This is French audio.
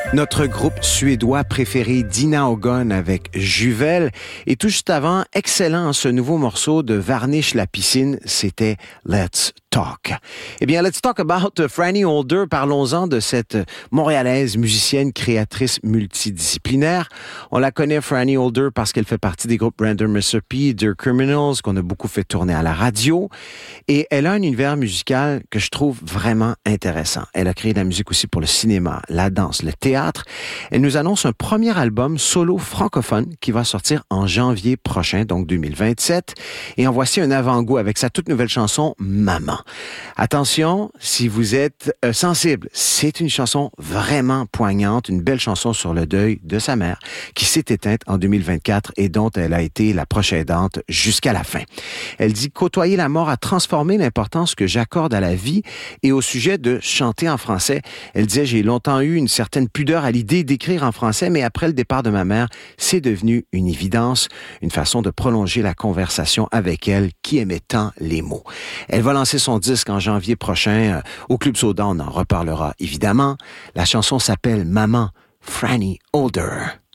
Notre groupe suédois préféré, Dina Ogon avec Juvel. Et tout juste avant, excellent ce nouveau morceau de Varnish la piscine, c'était Let's Talk. Eh bien, let's talk about Franny Holder. Parlons-en de cette Montréalaise musicienne, créatrice multidisciplinaire. On la connaît, Franny Holder, parce qu'elle fait partie des groupes Random Recipe, The Criminals, qu'on a beaucoup fait tourner à la radio. Et elle a un univers musical que je trouve vraiment intéressant. Elle a créé de la musique aussi pour le cinéma, la danse, le théâtre. Elle nous annonce un premier album solo francophone qui va sortir en janvier prochain, donc 2027. Et en voici un avant-goût avec sa toute nouvelle chanson « Maman ». Attention, si vous êtes sensible, c'est une chanson vraiment poignante, une belle chanson sur le deuil de sa mère qui s'est éteinte en 2024 et dont elle a été la proche aidante jusqu'à la fin. Elle dit « Côtoyer la mort a transformé l'importance que j'accorde à la vie et au sujet de chanter en français. » Elle disait « J'ai longtemps eu une certaine pudeur à l'idée d'écrire en français, mais après le départ de ma mère, c'est devenu une évidence, une façon de prolonger la conversation avec elle qui aimait tant les mots. » Elle va lancer son disque en janvier prochain au Club Soda, on en reparlera évidemment. La chanson s'appelle « Maman », Franny Holder.